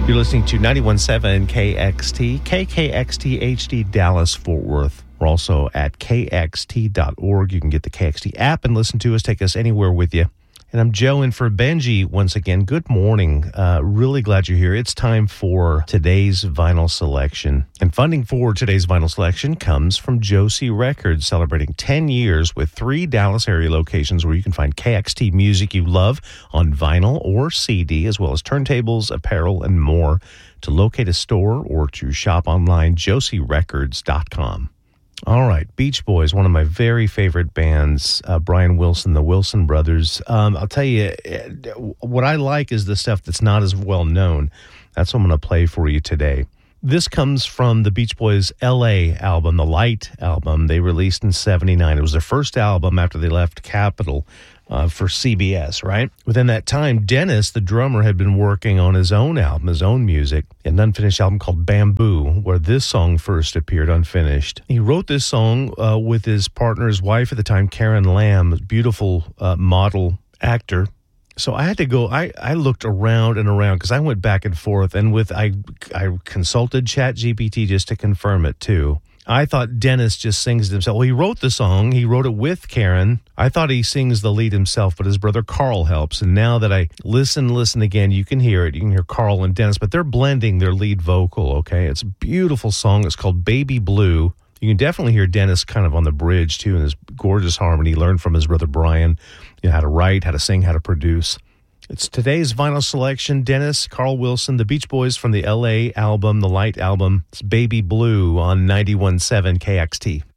You're listening to 91.7 KXT, KKXT HD Dallas Fort Worth. We're also at kxt.org. You can get the KXT app and listen to us, take us anywhere with you. And I'm Joe in for Benji once again. Good morning. Really glad you're here. It's time for today's vinyl selection. And funding for today's vinyl selection comes from Josie Records, celebrating 10 years with 3 Dallas area locations where you can find KXT music you love on vinyl or CD, as well as turntables, apparel, and more. To locate a store or to shop online, josierecords.com. All right, Beach Boys, one of my very favorite bands, Brian Wilson, the Wilson Brothers. I'll tell you, what I like is the stuff that's not as well known. That's what I'm going to play for you today. This comes from the Beach Boys' L.A. album, the Light album. They released in '79. It was their first album after they left Capitol for CBS, right? Within that time, Dennis, the drummer, had been working on his own album, his own music, an unfinished album called Bamboo, where this song first appeared unfinished. He wrote this song with his partner, his wife at the time, Karen Lamb, a beautiful model actor. So I had to go, I looked around and around because I went back and forth, and I consulted ChatGPT just to confirm it too. I thought Dennis just sings it himself. Well, he wrote the song. He wrote it with Karen. I thought he sings the lead himself, but his brother Carl helps. And now that I listen again, you can hear it. You can hear Carl and Dennis, but they're blending their lead vocal, okay? It's a beautiful song. It's called Baby Blue. You can definitely hear Dennis kind of on the bridge, too, in this gorgeous harmony. He learned from his brother Brian, how to write, how to sing, how to produce. It's today's vinyl selection. Dennis, Carl Wilson, the Beach Boys from the L.A. album, the Light album. It's Baby Blue on 91.7 KXT.